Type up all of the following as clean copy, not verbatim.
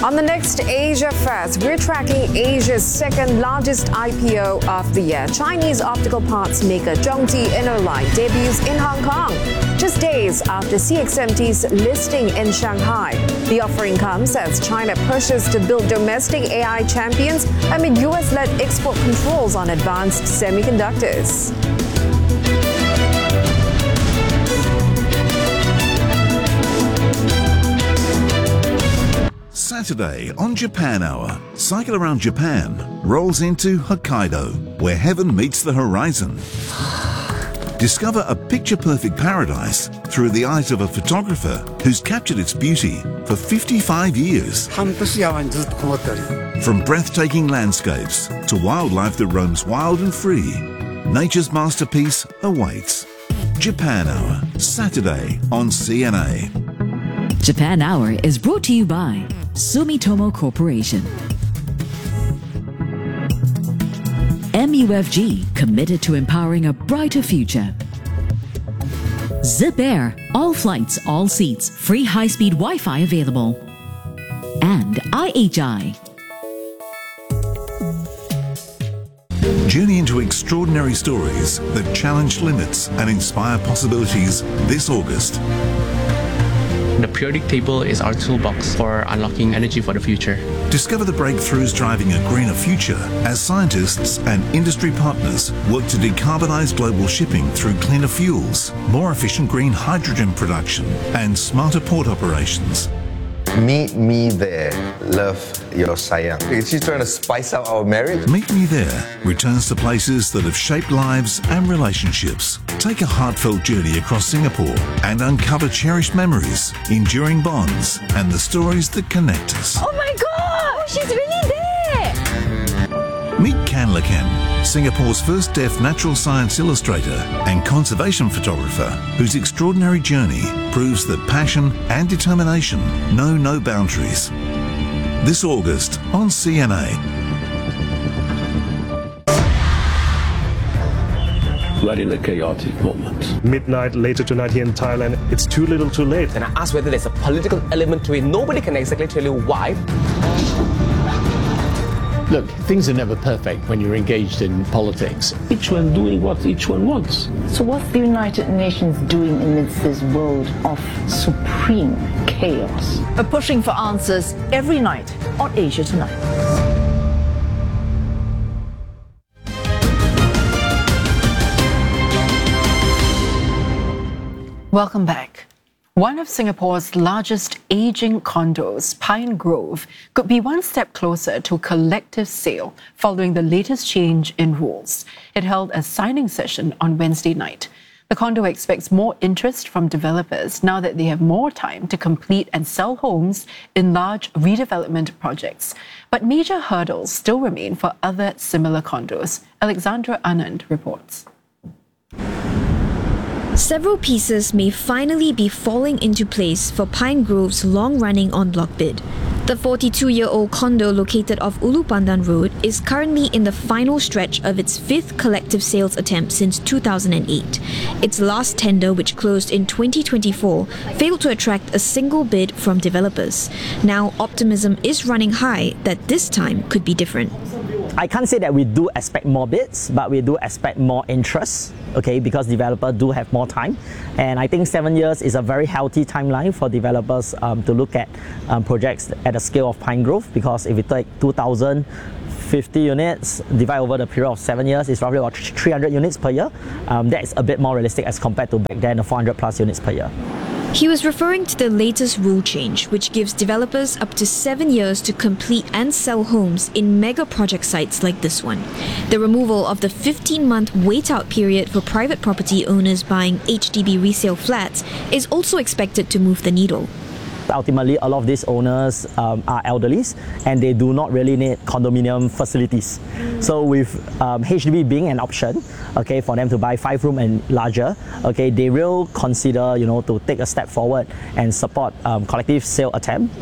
On the next Asia Fest, we're tracking Asia's second largest IPO of the year. Chinese optical parts maker Zhongti InnoLight debuts in Hong Kong, just days after CXMT's listing in Shanghai. The offering comes as China pushes to build domestic AI champions amid US-led export controls on advanced semiconductors. Saturday on Japan Hour, Cycle Around Japan rolls into Hokkaido, where heaven meets the horizon. Discover a picture-perfect paradise through the eyes of a photographer who's captured its beauty for 55 years. From breathtaking landscapes to wildlife that roams wild and free, nature's masterpiece awaits. Japan Hour, Saturday on CNA. Japan Hour is brought to you by Sumitomo Corporation. MUFG, committed to empowering a brighter future. Zip Air, all flights, all seats, free high-speed Wi-Fi available. And IHI. Journey into extraordinary stories that challenge limits and inspire possibilities this August. The periodic table is our toolbox for unlocking energy for the future. Discover the breakthroughs driving a greener future as scientists and industry partners work to decarbonize global shipping through cleaner fuels, more efficient green hydrogen production, and smarter port operations. Meet me there. Love, your sayang. Is she trying to spice up our marriage? Meet Me There returns to places that have shaped lives and relationships. Take a heartfelt journey across Singapore and uncover cherished memories, enduring bonds, and the stories that connect us. Oh my God! She's really there! Meet Kan Lakan, Singapore's first deaf natural science illustrator and conservation photographer, whose extraordinary journey proves that passion and determination know no boundaries. This August on CNA. We're in a chaotic moment. Midnight later tonight here in Thailand, it's too little too late. And I asked whether there's a political element to it. Nobody can exactly tell you why. Look, things are never perfect when you're engaged in politics. Each one doing what each one wants. So what's the United Nations doing amidst this world of supreme chaos? We're pushing for answers every night on Asia Tonight. Welcome back. One of Singapore's largest aging condos, Pine Grove, could be one step closer to collective sale following the latest change in rules. It held a signing session on Wednesday night. The condo expects more interest from developers now that they have more time to complete and sell homes in large redevelopment projects. But major hurdles still remain for other similar condos. Alexandra Anand reports. Several pieces may finally be falling into place for Pine Grove's long-running en bloc bid. The 42-year-old condo located off Ulu Pandan Road is currently in the final stretch of its fifth collective sales attempt since 2008. Its last tender, which closed in 2024, failed to attract a single bid from developers. Now, optimism is running high that this time could be different. I can't say that we do expect more bids, but we do expect more interest, okay, because developers do have more time. And I think 7 years is a very healthy timeline for developers to look at projects at the scale of Pine Grove, because if we take 2,050 units, divide over the period of 7 years, it's roughly about 300 units per year. That is a bit more realistic as compared to back then, the 400 plus units per year. He was referring to the latest rule change, which gives developers up to 7 years to complete and sell homes in mega project sites like this one. The removal of the 15-month wait-out period for private property owners buying HDB resale flats is also expected to move the needle. Ultimately, a lot of these owners are elderlies and they do not really need condominium facilities. So with HDB being an option, okay, for them to buy 5-room and larger, okay, they will consider, to take a step forward and support collective sale attempt.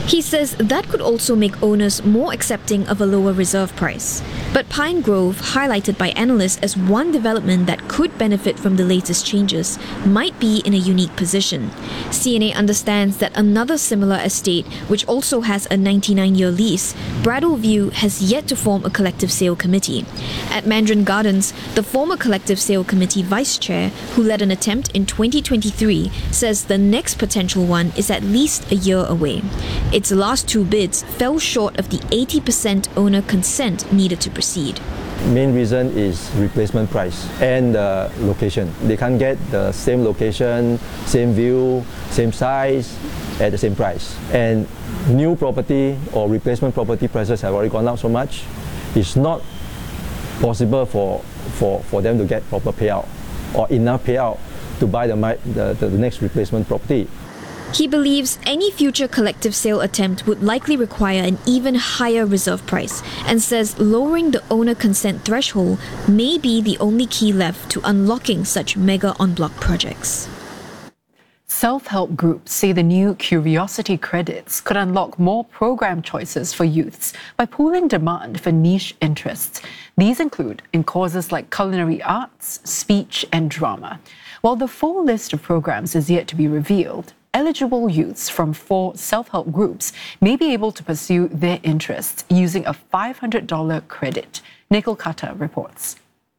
He says that could also make owners more accepting of a lower reserve price. But Pine Grove, highlighted by analysts as one development that could benefit from the latest changes, might be in a unique position. CNA understands that another similar estate, which also has a 99-year lease, Bradwell View, has yet to form a collective sale committee. At Mandarin Gardens, the former collective sale committee vice chair, who led an attempt in 2023, says the next potential one is at least a year away. Its last two bids fell short of the 80% owner consent needed to proceed. Main reason is replacement price and location. They can't get the same location, same view, same size at the same price. And new property or replacement property prices have already gone up so much. It's not possible for them to get proper payout or enough payout to buy the next replacement property. He believes any future collective sale attempt would likely require an even higher reserve price and says lowering the owner consent threshold may be the only key left to unlocking such mega en-bloc projects. Self-help groups say the new Curiosity credits could unlock more program choices for youths by pooling demand for niche interests. These include in courses like culinary arts, speech and drama. While the full list of programs is yet to be revealed, eligible youths from 4 self-help groups may be able to pursue their interests using a $500 credit. Nicole Carter reports.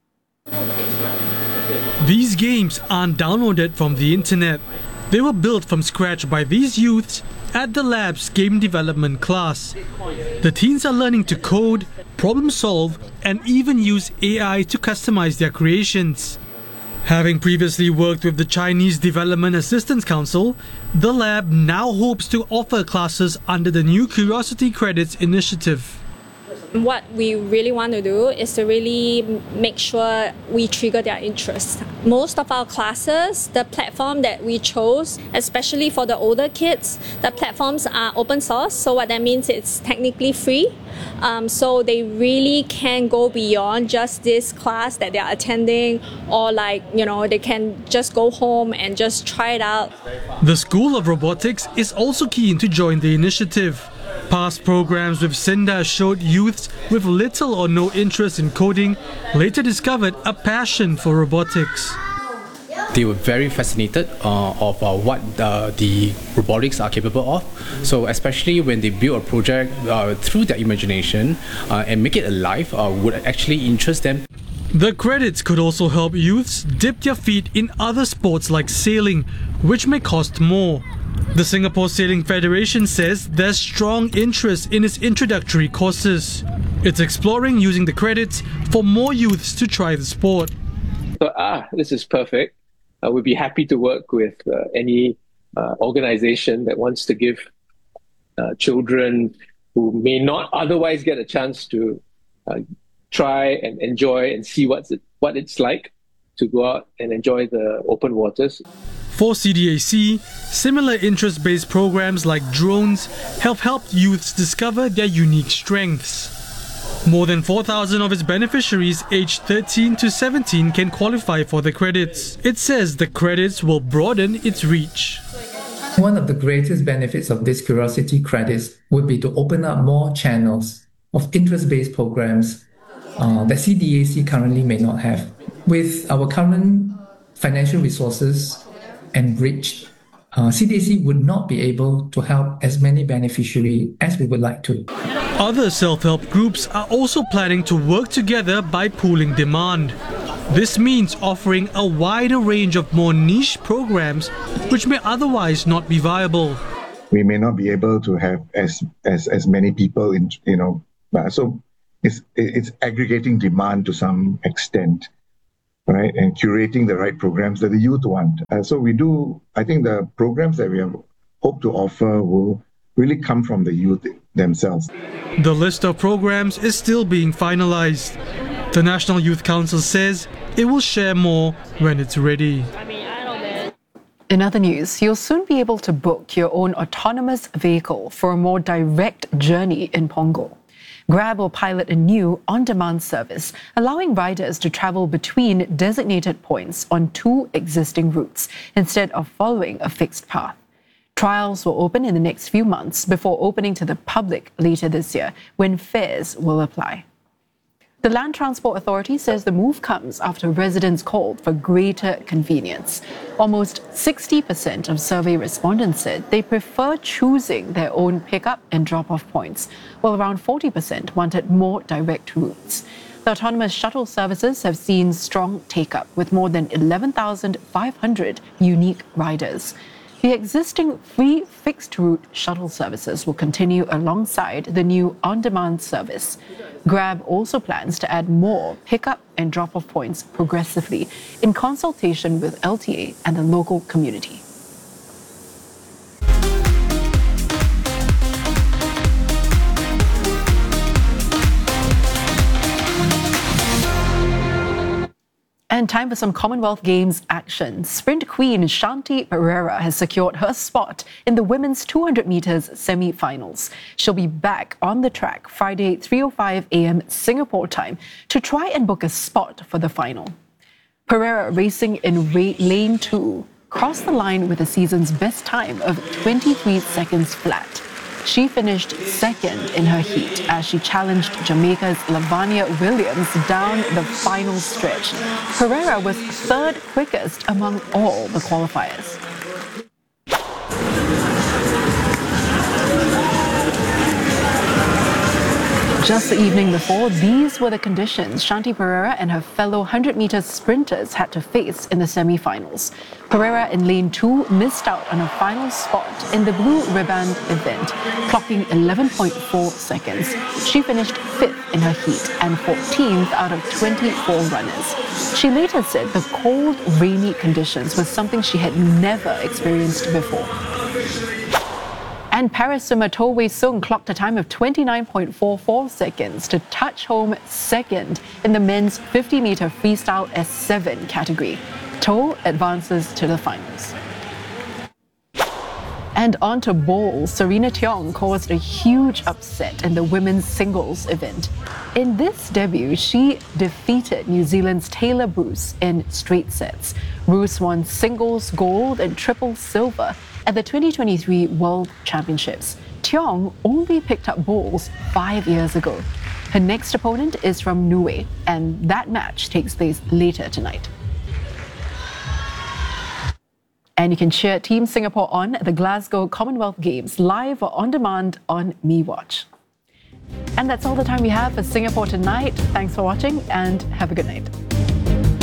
These games aren't downloaded from the internet. They were built from scratch by these youths at the lab's game development class. The teens are learning to code, problem solve, and even use AI to customize their creations. Having previously worked with the Chinese Development Assistance Council, the lab now hopes to offer classes under the new Curiosity Credits initiative. What we really want to do is to really make sure we trigger their interest. Most of our classes, the platform that we chose, especially for the older kids, the platforms are open source. So what that means, it's technically free. So they really can go beyond just this class that they are attending, or they can just go home and just try it out. The School of Robotics is also keen to join the initiative. Past programs with CINDA showed youths with little or no interest in coding later discovered a passion for robotics. They were very fascinated of what the robotics are capable of. So especially when they build a project through their imagination and make it alive would actually interest them. The credits could also help youths dip their feet in other sports like sailing, which may cost more. The Singapore Sailing Federation says there's strong interest in its introductory courses. It's exploring using the credits for more youths to try the sport. So, this is perfect. We'd be happy to work with any organization that wants to give children who may not otherwise get a chance to try and enjoy and see what it's like to go out and enjoy the open waters. For CDAC, similar interest-based programs like drones have helped youths discover their unique strengths. More than 4,000 of its beneficiaries aged 13 to 17 can qualify for the credits. It says the credits will broaden its reach. One of the greatest benefits of this Curiosity credits would be to open up more channels of interest-based programs that CDAC currently may not have. With our current financial resources and reach, CDAC would not be able to help as many beneficiaries as we would like to. Other self-help groups are also planning to work together by pooling demand. This means offering a wider range of more niche programs which may otherwise not be viable. We may not be able to have as many people in, so it's aggregating demand to some extent. Right, and curating the right programs that the youth want. I think the programs that we have hoped to offer will really come from the youth themselves. The list of programs is still being finalized. The National Youth Council says it will share more when it's ready. In other news, you'll soon be able to book your own autonomous vehicle for a more direct journey in Punggol. Grab will pilot a new on-demand service, allowing riders to travel between designated points on 2 existing routes instead of following a fixed path. Trials will open in the next few months before opening to the public later this year, when fares will apply. The Land Transport Authority says the move comes after residents called for greater convenience. Almost 60% of survey respondents said they prefer choosing their own pickup and drop-off points, while around 40% wanted more direct routes. The autonomous shuttle services have seen strong take-up, with more than 11,500 unique riders. The existing free fixed-route shuttle services will continue alongside the new on-demand service. Grab also plans to add more pick-up and drop-off points progressively in consultation with LTA and the local community. And time for some Commonwealth Games action. Sprint queen Shanti Pereira has secured her spot in the women's 200 meters semi-finals. She'll be back on the track Friday, 3:05 a.m. Singapore time to try and book a spot for the final. Pereira, racing in lane 2, crossed the line with the season's best time of 23 seconds flat. She finished second in her heat as she challenged Jamaica's Lavania Williams down the final stretch. Pereira was third quickest among all the qualifiers. Just the evening before, these were the conditions Shanti Pereira and her fellow 100-meter sprinters had to face in the semi-finals. Pereira in lane 2 missed out on a final spot in the blue ribbon event, clocking 11.4 seconds. She finished 5th in her heat and 14th out of 24 runners. She later said the cold, rainy conditions was something she had never experienced before. And Paris swimmer To Wei Sung clocked a time of 29.44 seconds to touch home second in the men's 50-meter freestyle S7 category. To advances to the finals. And on to bowls, Serena Tiong caused a huge upset in the women's singles event. In this debut, she defeated New Zealand's Taylor Bruce in straight sets. Bruce won singles gold and triple silver at the 2023 World Championships. Tiong only picked up bowls 5 years ago. Her next opponent is from Niue, and that match takes place later tonight. And you can cheer Team Singapore on at the Glasgow Commonwealth Games live or on demand on MeWatch. And that's all the time we have for Singapore Tonight. Thanks for watching and have a good night.